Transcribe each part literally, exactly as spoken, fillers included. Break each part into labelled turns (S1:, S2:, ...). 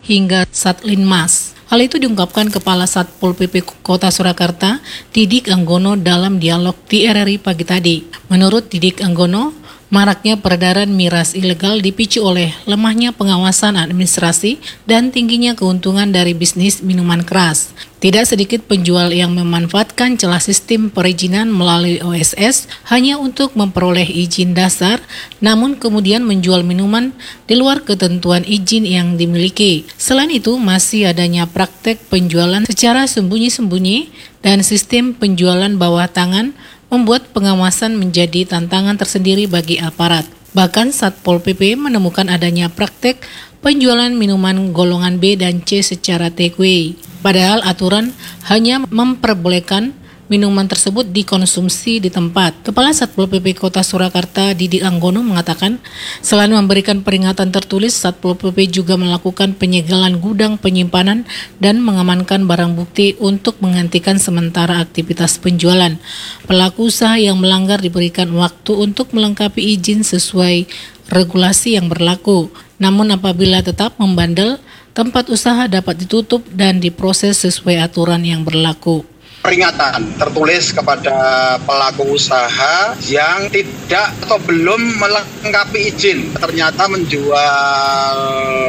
S1: hingga Satlinmas. Hal itu diungkapkan Kepala Satpol P P Kota Surakarta, Didik Anggono dalam dialog di R R I pagi tadi. Menurut Didik Anggono, maraknya peredaran miras ilegal dipicu oleh lemahnya pengawasan administrasi dan tingginya keuntungan dari bisnis minuman keras. Tidak sedikit penjual yang memanfaatkan celah sistem perizinan melalui O S S hanya untuk memperoleh izin dasar, namun kemudian menjual minuman di luar ketentuan izin yang dimiliki. Selain itu, masih adanya praktek penjualan secara sembunyi-sembunyi dan sistem penjualan bawah tangan membuat pengawasan menjadi tantangan tersendiri bagi aparat. Bahkan Satpol P P menemukan adanya praktek penjualan minuman golongan B dan C secara takeaway. Padahal aturan hanya memperbolehkan minuman tersebut dikonsumsi di tempat. Kepala Satpol P P Kota Surakarta, Didik Anggono, mengatakan, selain memberikan peringatan tertulis, Satpol P P juga melakukan penyegelan gudang penyimpanan dan mengamankan barang bukti untuk menghentikan sementara aktivitas penjualan. Pelaku usaha yang melanggar diberikan waktu untuk melengkapi izin sesuai regulasi yang berlaku. Namun apabila tetap membandel, tempat usaha dapat ditutup dan diproses sesuai aturan yang berlaku.
S2: Peringatan tertulis kepada pelaku usaha yang tidak atau belum melengkapi izin, ternyata menjual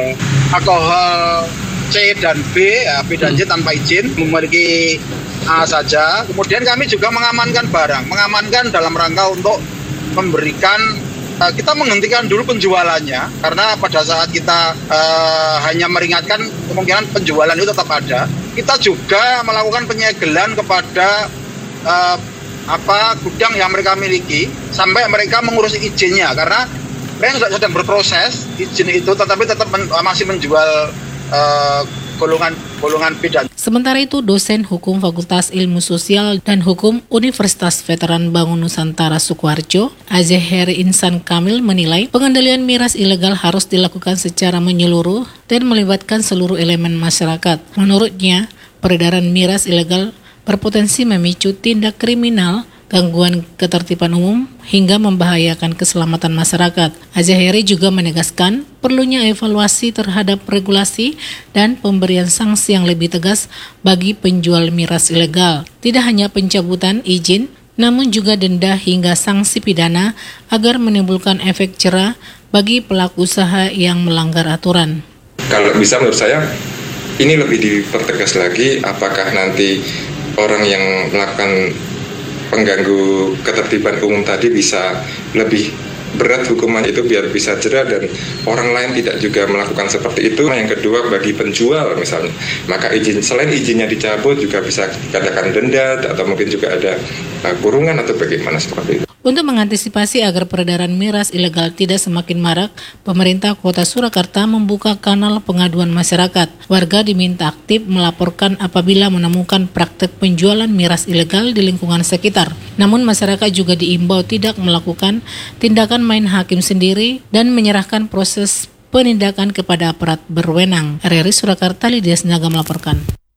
S2: alkohol C dan B, ya, B dan C tanpa izin, memiliki A saja. Kemudian kami juga mengamankan barang, mengamankan dalam rangka untuk memberikan, kita menghentikan dulu penjualannya, karena pada saat kita uh, hanya meringatkan, kemungkinan penjualan itu tetap ada. Kita juga melakukan penyegelan kepada uh, apa gudang yang mereka miliki sampai mereka mengurus izinnya, karena mereka sedang berproses izin itu, tetapi tetap men, masih menjual uh, golongan golongan B dan.
S1: Sementara itu, dosen Hukum Fakultas Ilmu Sosial dan Hukum Universitas Veteran Bangun Nusantara Sukoharjo, Azher Insan Kamil, menilai pengendalian miras ilegal harus dilakukan secara menyeluruh dan melibatkan seluruh elemen masyarakat. Menurutnya, peredaran miras ilegal berpotensi memicu tindak kriminal, gangguan ketertiban umum, hingga membahayakan keselamatan masyarakat. Azaheri juga menegaskan perlunya evaluasi terhadap regulasi dan pemberian sanksi yang lebih tegas bagi penjual miras ilegal. Tidak hanya pencabutan izin, namun juga denda hingga sanksi pidana agar menimbulkan efek jera bagi pelaku usaha yang melanggar aturan.
S3: Kalau bisa menurut saya, ini lebih dipertegas lagi, apakah nanti orang yang melakukan pengganggu ketertiban umum tadi bisa lebih berat hukuman itu biar bisa jera dan orang lain tidak juga melakukan seperti itu. Yang kedua, bagi penjual misalnya, maka izin selain izinnya dicabut juga bisa dikatakan denda atau mungkin juga ada uh, kurungan atau bagaimana seperti itu.
S1: Untuk mengantisipasi agar peredaran miras ilegal tidak semakin marak, pemerintah Kota Surakarta membuka kanal pengaduan masyarakat. Warga diminta aktif melaporkan apabila menemukan praktek penjualan miras ilegal di lingkungan sekitar. Namun masyarakat juga diimbau tidak melakukan tindakan main hakim sendiri dan menyerahkan proses penindakan kepada aparat berwenang. R R I Surakarta, Lydia Sinaga melaporkan.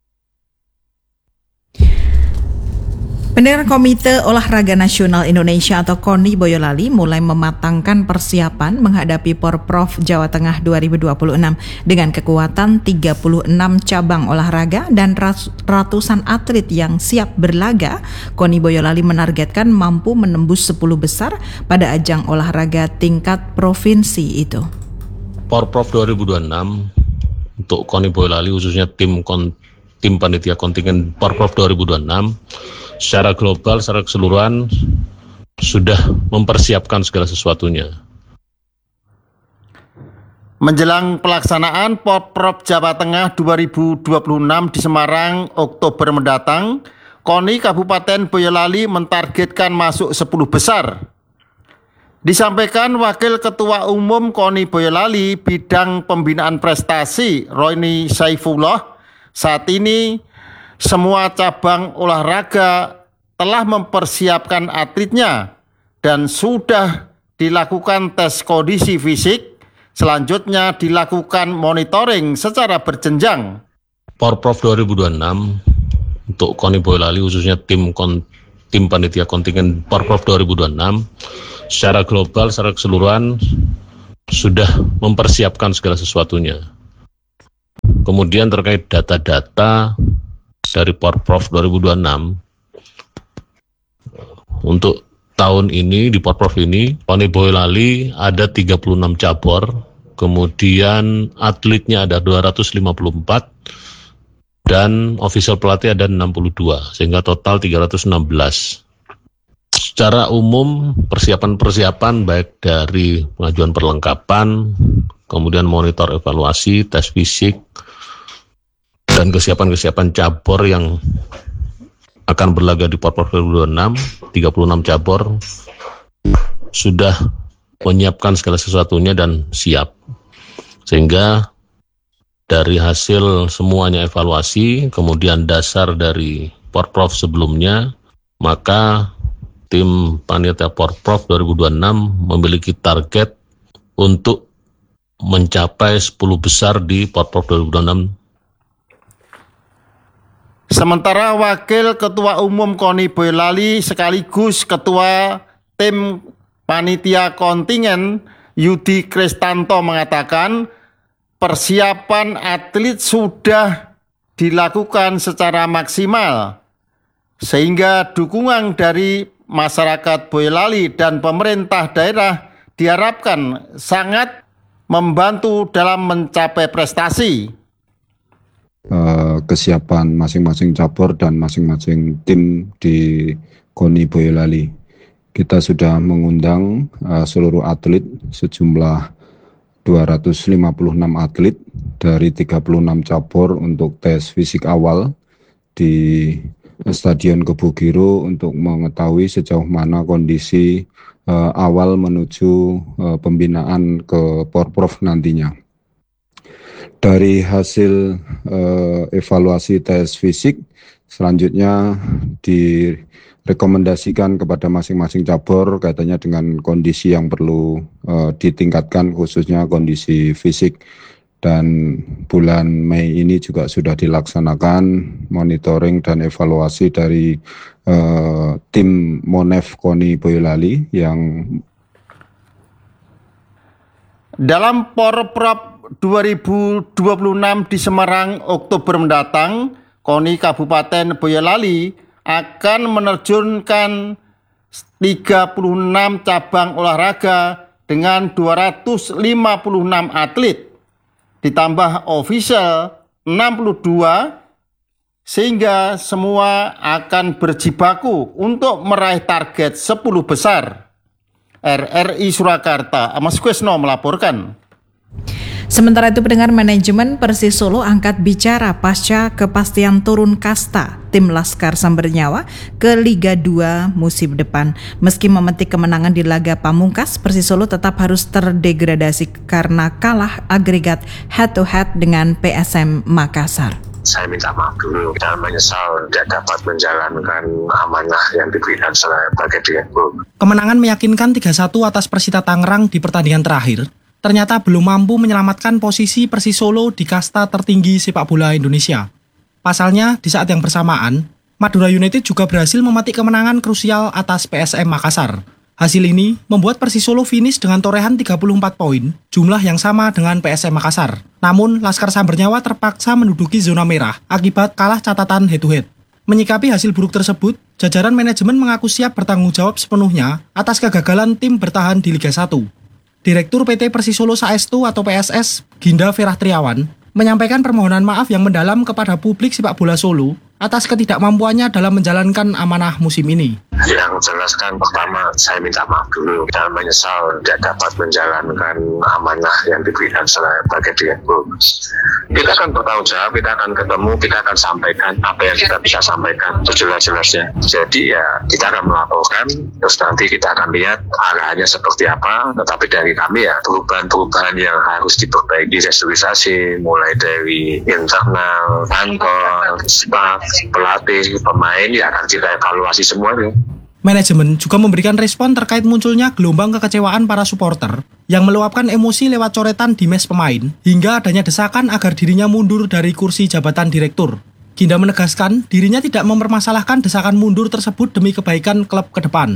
S4: Pendengar, Komite Olahraga Nasional Indonesia atau KONI Boyolali mulai mematangkan persiapan menghadapi Porprov Jawa Tengah dua ribu dua puluh enam dengan kekuatan tiga puluh enam cabang olahraga dan ratusan atlet yang siap berlaga. KONI Boyolali menargetkan mampu menembus sepuluh besar pada ajang olahraga tingkat provinsi itu.
S5: Porprov dua ribu dua puluh enam untuk KONI Boyolali, khususnya tim kon, tim panitia kontingen Porprov dua ribu dua puluh enam secara global, secara keseluruhan sudah mempersiapkan segala sesuatunya.
S6: Menjelang pelaksanaan Porprov Jawa Tengah dua ribu dua puluh enam di Semarang Oktober mendatang, KONI Kabupaten Boyolali mentargetkan masuk sepuluh besar. Disampaikan Wakil Ketua Umum KONI Boyolali Bidang Pembinaan Prestasi Roini Saifullah, saat ini semua cabang olahraga telah mempersiapkan atletnya dan sudah dilakukan tes kondisi fisik. Selanjutnya dilakukan monitoring secara berjenjang.
S5: Porprov dua ribu dua puluh enam untuk KONI Boyolali, khususnya tim kon, tim panitia kontingen Porprov dua ribu dua puluh enam secara global, secara keseluruhan sudah mempersiapkan segala sesuatunya. kemudian terkait data-data dari Porprov dua ribu dua puluh enam, untuk tahun ini di Porprov ini, KONI Boyolali ada tiga puluh enam cabur, kemudian atletnya ada dua ratus lima puluh empat, dan official pelatih ada enam puluh dua, sehingga total tiga ratus enam belas. Secara umum, persiapan-persiapan baik dari pengajuan perlengkapan, kemudian monitor evaluasi, tes fisik, dan kesiapan-kesiapan cabur yang akan berlaga di Porprov dua ribu dua puluh enam, tiga puluh enam cabur sudah menyiapkan segala sesuatunya dan siap. Sehingga dari hasil semuanya evaluasi, kemudian dasar dari Porprov sebelumnya, maka tim panitia Porprov dua ribu dua puluh enam memiliki target untuk mencapai sepuluh besar di Porprov dua ribu dua puluh enam.
S6: Sementara Wakil Ketua Umum KONI Boyolali sekaligus Ketua Tim Panitia Kontingen Yudi Kristanto mengatakan persiapan atlet sudah dilakukan secara maksimal sehingga dukungan dari masyarakat Boyolali dan pemerintah daerah diharapkan sangat membantu dalam mencapai prestasi.
S7: Uh, kesiapan masing-masing cabur dan masing-masing tim di KONI Boyolali. Kita sudah mengundang uh, seluruh atlet sejumlah dua ratus lima puluh enam atlet dari tiga puluh enam cabur untuk tes fisik awal di Stadion Kebugiro untuk mengetahui sejauh mana kondisi uh, awal menuju uh, pembinaan ke Porprov nantinya. Dari hasil uh, evaluasi tes fisik, selanjutnya direkomendasikan kepada masing-masing cabur kaitannya dengan kondisi yang perlu uh, ditingkatkan, khususnya kondisi fisik. Dan bulan Mei ini juga sudah dilaksanakan monitoring dan evaluasi dari uh, tim Monef KONI Boyolali yang
S6: dalam Porprov dua ribu dua puluh enam di Semarang Oktober mendatang, KONI Kabupaten Boyolali akan menerjunkan tiga puluh enam cabang olahraga dengan dua ratus lima puluh enam atlet. Ditambah official enam puluh dua, sehingga semua akan berjibaku untuk meraih target sepuluh besar. R R I Surakarta, Amas Kuesno melaporkan.
S4: Sementara itu, pendengar, manajemen Persis Solo angkat bicara pasca kepastian turun kasta tim Laskar Sambernyawa ke Liga dua musim depan. Meski memetik kemenangan di laga pamungkas, Persis Solo tetap harus terdegradasi karena kalah agregat head-to-head dengan P S M Makassar.
S8: Saya minta maaf dulu dan menyesal tidak dapat menjalankan amanah yang diberikan sebagai direktur.
S9: Kemenangan meyakinkan tiga satu atas Persita Tangerang di pertandingan terakhir ternyata belum mampu menyelamatkan posisi Persis Solo di kasta tertinggi sepak bola Indonesia. Pasalnya, di saat yang bersamaan, Madura United juga berhasil memetik kemenangan krusial atas P S M Makassar. Hasil ini membuat Persis Solo finish dengan torehan tiga puluh empat poin, jumlah yang sama dengan P S M Makassar. Namun, Laskar Sambernyawa terpaksa menduduki zona merah akibat kalah catatan head-to-head. Menyikapi hasil buruk tersebut, jajaran manajemen mengaku siap bertanggung jawab sepenuhnya atas kegagalan tim bertahan di Liga satu. Direktur P T Persis Solo Saestu atau P S S, Ginda Ferah Triawan, menyampaikan permohonan maaf yang mendalam kepada publik sepak bola Solo atas ketidakmampuannya dalam menjalankan amanah musim ini.
S8: Yang jelaskan pertama, saya minta maaf dulu dan menyesal tidak dapat menjalankan amanah yang diberikan sebagai direktur. Kita akan bertanggung jawab, kita akan ketemu, kita akan sampaikan apa yang kita bisa sampaikan sejelas-jelasnya. Jadi ya kita akan melaporkan, terus nanti kita akan lihat arahannya seperti apa. Tetapi dari kami ya perubahan-perubahan yang harus diperbaiki, restrukturisasi, mulai dari internal, kantor, staff, pelatih, pemain, ya akan kita evaluasi semuanya.
S9: Manajemen juga memberikan respon terkait munculnya gelombang kekecewaan para supporter yang meluapkan emosi lewat coretan di mes pemain hingga adanya desakan agar dirinya mundur dari kursi jabatan direktur. Ginda menegaskan dirinya tidak mempermasalahkan desakan mundur tersebut demi kebaikan klub ke depan.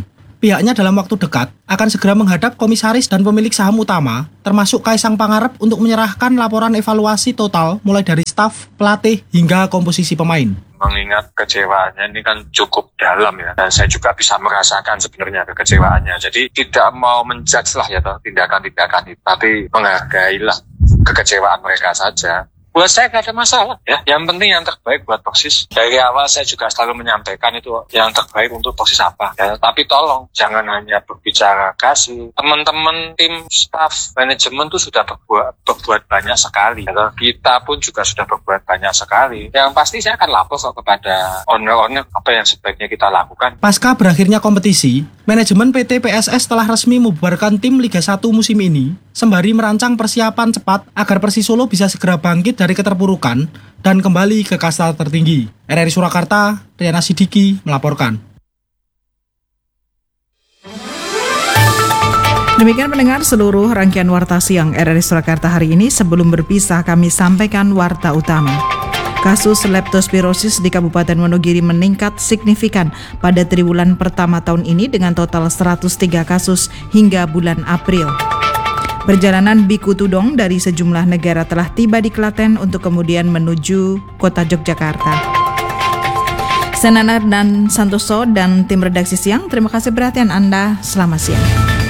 S9: pihaknya dalam waktu dekat akan segera menghadap komisaris dan pemilik saham utama, termasuk Kaisang Pangarep, untuk menyerahkan laporan evaluasi total mulai dari staf, pelatih, hingga komposisi pemain.
S10: Mengingat kecewaannya ini kan cukup dalam ya, dan saya juga bisa merasakan sebenarnya kekecewaannya. Jadi tidak mau menjudge lah ya toh tindakan-tindakan itu, tapi menghargailah kekecewaan mereka saja. Buat saya gak ada masalah ya. Yang penting yang terbaik buat Persis. Dari awal saya juga selalu menyampaikan itu yang terbaik untuk Persis apa. Ya, tapi tolong jangan hanya berbicara kasih. Teman-teman tim, staff, manajemen itu sudah berbuat, berbuat banyak sekali. Ya, kita pun juga sudah berbuat banyak sekali. Yang pasti saya akan lapor kepada owner-owner apa yang sebaiknya kita lakukan.
S9: Pasca berakhirnya kompetisi, manajemen P T P S S telah resmi membubarkan tim Liga satu musim ini sembari merancang persiapan cepat agar Persis Solo bisa segera bangkit dari keterpurukan dan kembali ke kasta tertinggi. R R I Surakarta, Riana Sidiki melaporkan.
S4: Demikian pendengar seluruh rangkaian Warta Siang R R I Surakarta hari ini. Sebelum berpisah kami sampaikan warta utama. Kasus leptospirosis di Kabupaten Wonogiri meningkat signifikan pada triwulan pertama tahun ini dengan total seratus tiga kasus hingga bulan April. Perjalanan Biku Tudong dari sejumlah negara telah tiba di Klaten untuk kemudian menuju kota Yogyakarta. Senana dan Santoso dan tim redaksi siang, terima kasih perhatian Anda. Selamat siang.